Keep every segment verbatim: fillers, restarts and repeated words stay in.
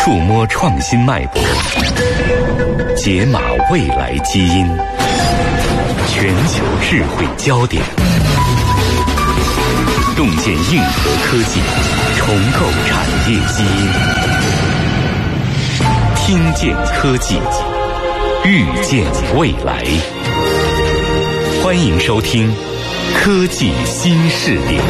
触摸创新脉搏，解码未来基因，全球智慧焦点，洞见硬核科技，重构产业基因，听见科技，预见未来。欢迎收听科技新视点。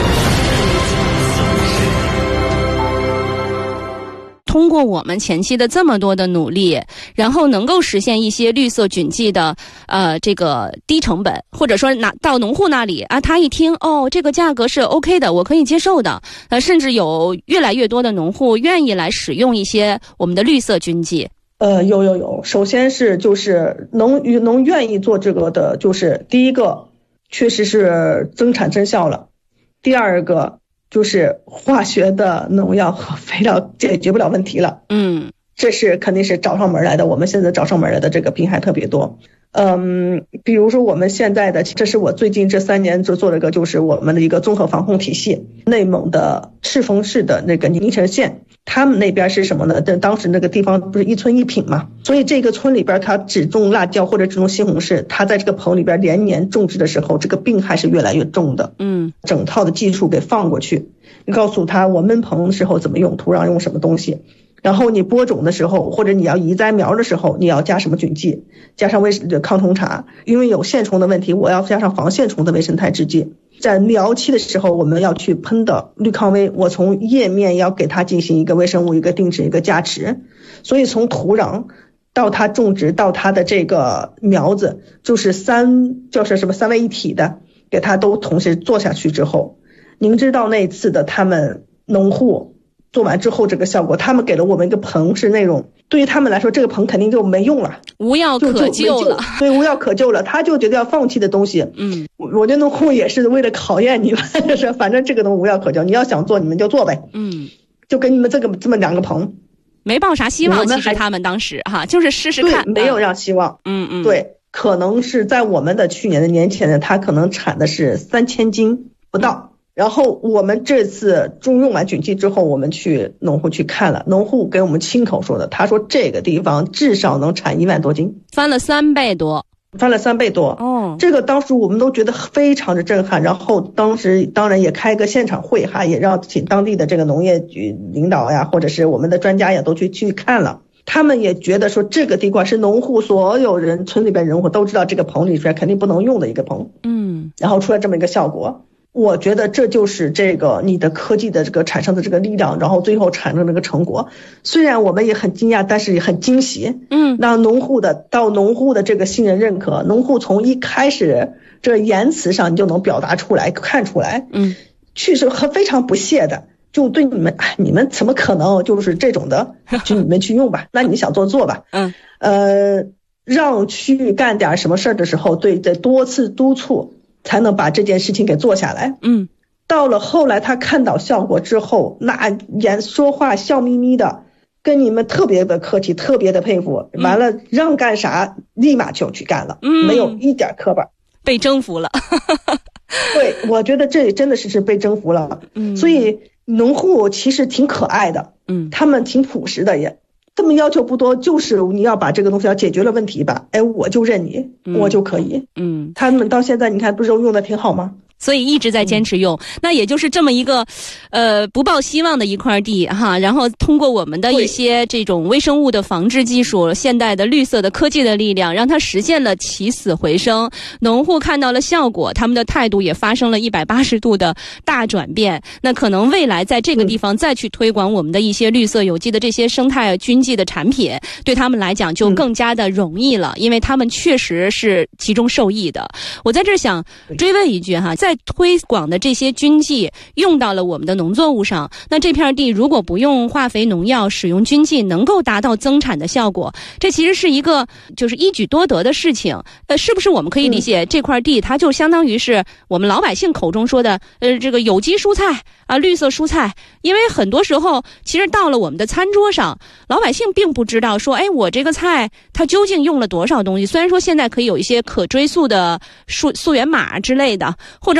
通过我们前期的这么多的努力，然后能够实现一些绿色菌剂的呃这个低成本，或者说拿到农户那里啊，他一听哦这个价格是 OK 的，我可以接受的，呃甚至有越来越多的农户愿意来使用一些我们的绿色菌剂。 呃，有有有，首先是就是能能愿意做这个的，就是第一个确实是增产增效了，第二个就是化学的农药和肥料解决不了问题了。嗯，这是肯定是找上门来的，我们现在找上门来的这个病还特别多。嗯，比如说我们现在的，这是我最近这三年就做了一个，就是我们的一个综合防控体系。内蒙的赤峰市的那个宁城县，他们那边是什么呢？当时那个地方不是一村一品嘛，所以这个村里边他只种辣椒或者只种西红柿，他在这个棚里边连年种植的时候，这个病还是越来越重的。嗯，整套的技术给放过去，你告诉他我闷棚的时候怎么用，土壤用什么东西。然后你播种的时候，或者你要移栽苗的时候，你要加什么菌剂，加上微抗虫茶，因为有线虫的问题，我要加上防线虫的微生态制剂。在苗期的时候，我们要去喷的氯抗微，我从叶面要给它进行一个微生物一个定植一个加持。所以从土壤到它种植到它的这个苗子，就是三就是什么三位一体的，给它都同时做下去之后，您知道那次的他们农户做完之后这个效果，他们给了我们一个棚，是那种对于他们来说这个棚肯定就没用了， 无药可救了， 对，无药可救了，他就觉得要放弃的东西。嗯，我觉得农户也是为了考验你们，就是反正这个东西无药可救，你要想做你们就做呗。嗯，就给你们这个这么两个棚， 没抱啥希望，其实他们当时哈就是试试看， 对，没有让希望。嗯嗯，对，可能是在我们的去年的年前呢，他可能产的是三千斤不到。嗯，然后我们这次中用完菌剂之后，我们去农户去看了，农户给我们亲口说的，他说这个地方至少能产一万多斤， 翻了三倍多， 翻了三倍多。哦，这个当时我们都觉得非常的震撼。然后当时当然也开个现场会哈，也让请当地的这个农业局领导呀，或者是我们的专家呀都去去看了。他们也觉得说这个地方是农户所有人村里边人户都知道这个棚里边肯定不能用的一个棚。嗯，然后出来这么一个效果。我觉得这就是这个你的科技的这个产生的这个力量，然后最后产生这个成果。虽然我们也很惊讶，但是也很惊喜。嗯，那农户的到农户的这个信任认可，农户从一开始这言辞上你就能表达出来看出来。嗯，确实很非常不屑的，就对你们，哎，你们怎么可能就是这种的，就你们去用吧，那你想做做吧。嗯，呃，让去干点什么事儿的时候，对，得多次督促。才能把这件事情给做下来。嗯，到了后来他看到效果之后，那言说话笑眯眯的，跟你们特别的客气，特别的佩服。完了让干啥立马就去干了。嗯，没有一点磕巴， 被征服了。 对，我觉得这真的是是被征服了。嗯，所以农户其实挺可爱的。嗯，他们挺朴实的也。这么要求不多，就是你要把这个东西要解决了问题吧，哎，我就认你，嗯、我就可以。嗯，他们到现在你看不是用的挺好吗？ 所以一直在坚持用、嗯、那也就是这么一个呃不抱希望的一块地哈，然后通过我们的一些这种微生物的防治技术，现代的绿色的科技的力量，让它实现了起死回生。农户看到了效果，他们的态度也发生了一百八十度的大转变。那可能未来在这个地方再去推广我们的一些绿色有机的这些生态菌剂的产品，对他们来讲就更加的容易了、嗯、因为他们确实是其中受益的。我在这想追问一句哈，在推广的这些菌剂用到了我们的农作物上，那这片地如果不用化肥农药，使用菌剂能够达到增产的效果，这其实是一个就是一举多得的事情。呃，是不是我们可以理解、嗯、这块地它就相当于是我们老百姓口中说的呃这个有机蔬菜啊，绿色蔬菜？因为很多时候其实到了我们的餐桌上，老百姓并不知道说，哎，我这个菜它究竟用了多少东西。虽然说现在可以有一些可追溯的溯溯源码之类的，或者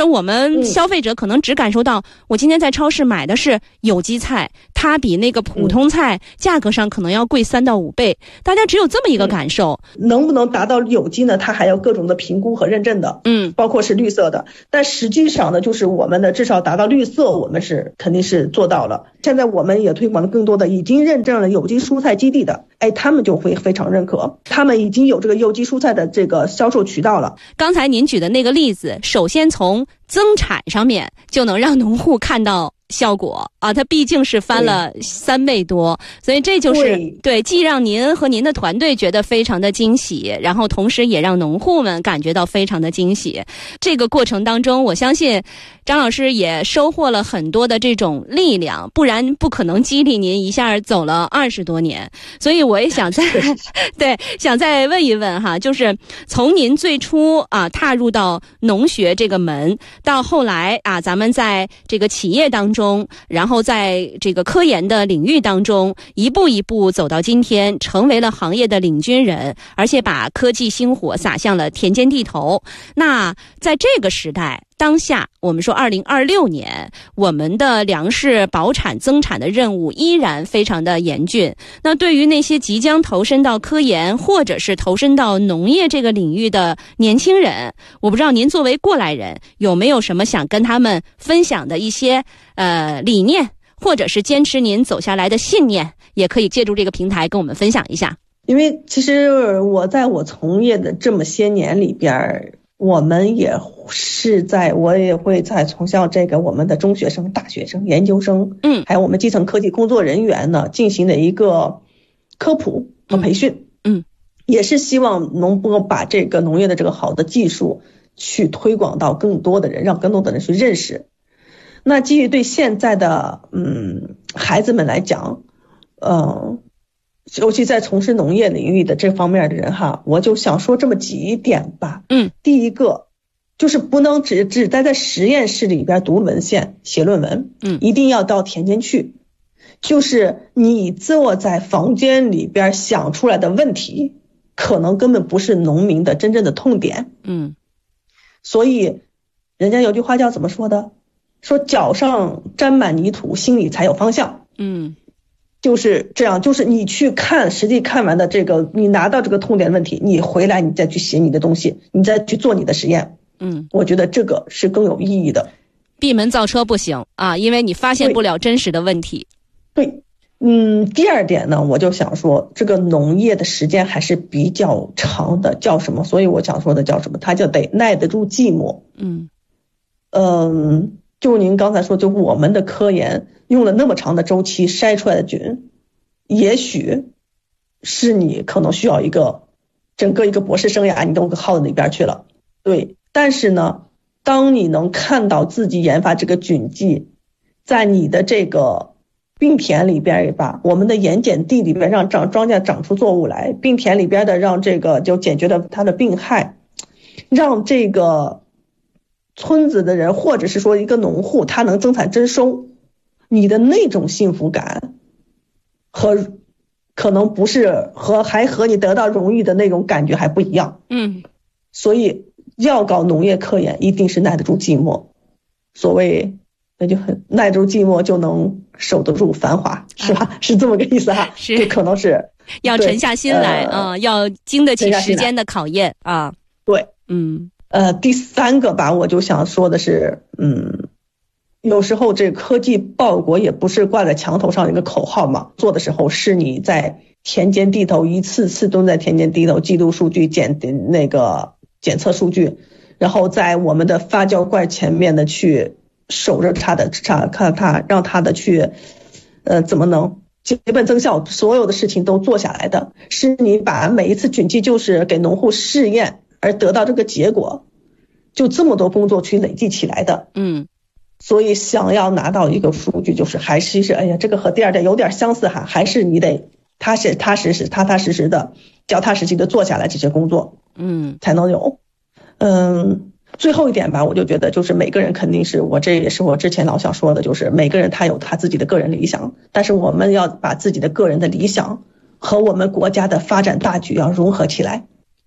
就是我们消费者可能只感受到，我今天在超市买的是有机菜，它比那个普通菜价格上可能要贵三到五倍，大家只有这么一个感受。 能不能达到有机呢？它还有各种的评估和认证的， 嗯， 包括是绿色的。但实际上呢，就是我们的至少达到绿色，我们是肯定是做到了。现在我们也推广了更多的已经认证了有机蔬菜基地的，哎，他们就会非常认可，他们已经有这个有机蔬菜的这个销售渠道了。 刚才您举的那个例子，首先从增产上面就能让农户看到效果啊，它毕竟是翻了三倍多，所以这就是对, 对，既让您和您的团队觉得非常的惊喜，然后同时也让农户们感觉到非常的惊喜。这个过程当中，我相信张老师也收获了很多的这种力量，不然不可能激励您一下走了二十多年。所以我也想再对想再问一问哈，就是从您最初啊踏入到农学这个门，到后来啊咱们在这个企业当中，然后在这个科研的领域当中，一步一步走到今天，成为了行业的领军人，而且把科技星火洒向了田间地头。那在这个时代当下，我们说二零二六年，我们的粮食保产增产的任务依然非常的严峻。那对于那些即将投身到科研或者是投身到农业这个领域的年轻人，我不知道您作为过来人有没有什么想跟他们分享的一些呃理念，或者是坚持您走下来的信念，也可以借助这个平台跟我们分享一下。 因为其实我在我从业的这么些年里边，我们也是在我也会在从小这个我们的中学生、大学生、研究生，嗯，还有我们基层科技工作人员呢，进行的一个科普和培训，嗯，嗯也是希望能够把这个农业的这个好的技术去推广到更多的人，让更多的人去认识。那基于对现在的嗯孩子们来讲，呃，尤其在从事农业领域的这方面的人哈，我就想说这么几点吧。嗯，第一个就是不能只只待在实验室里边读文献、写论文，嗯，一定要到田间去。就是你坐在房间里边想出来的问题，可能根本不是农民的真正的痛点。嗯，所以人家有句话叫怎么说的？说脚上沾满泥土，心里才有方向。嗯。就是这样，就是你去看实际看完的这个，你拿到这个痛点问题，你回来你再去写你的东西，你再去做你的实验。嗯，我觉得这个是更有意义的。 闭门造车不行啊，因为你发现不了真实的问题。 对，嗯，第二点呢，我就想说，这个农业的时间还是比较长的，叫什么？所以我想说的叫什么？它就得耐得住寂寞。嗯，嗯。就您刚才说，就我们的科研用了那么长的周期筛出来的菌，也许是你可能需要一个整个一个博士生涯你都耗到那边去了。对，但是呢，当你能看到自己研发这个菌剂在你的这个并田里边也罢，我们的盐碱地里边让长庄稼长出作物来，并田里边的让这个就解决了它的病害，让这个村子的人或者是说一个农户他能增产增收，你的那种幸福感和可能不是和还和你得到荣誉的那种感觉还不一样。嗯，所以要搞农业科研一定是耐得住寂寞，所谓那就很耐得住寂寞就能守得住繁华，是吧？是这么个意思哈。是，就可能是要沉下心来啊、呃，要经得起时间的考验啊。 对，嗯。呃，第三个吧，我就想说的是，嗯，有时候这科技报国也不是挂在墙头上一个口号嘛，做的时候是你在田间地头一次次蹲在田间地头记录数据、检那个检测数据，然后在我们的发酵罐前面的去守着它的查看它，让它的去呃怎么能结本增效，所有的事情都做下来的，是你把每一次菌剂就是给农户试验。而得到这个结果，就这么多工作去累计起来的。嗯，所以想要拿到一个数据，就是还是是，哎呀，这个和第二点有点相似哈，还是你得踏实踏实实、踏踏实实的、脚踏实地的做下来这些工作，嗯，才能有。嗯，最后一点吧，我就觉得就是每个人肯定是我这也是我之前老想说的，就是每个人他有他自己的个人理想，但是我们要把自己的个人的理想和我们国家的发展大局要融合起来。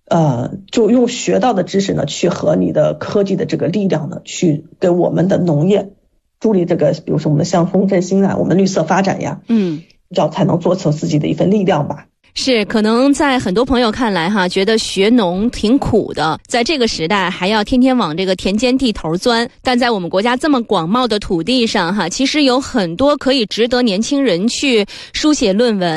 呃，就用学到的知识呢，去和你的科技的这个力量呢，去给我们的农业助力这个，比如说我们向风振兴啊，我们绿色发展呀， 嗯， 这样才能做出自己的一份力量吧。 是，可能在很多朋友看来哈，觉得学农挺苦的，在这个时代还要天天往这个田间地头钻。但在我们国家这么广袤的土地上哈，其实有很多可以值得年轻人去书写论文。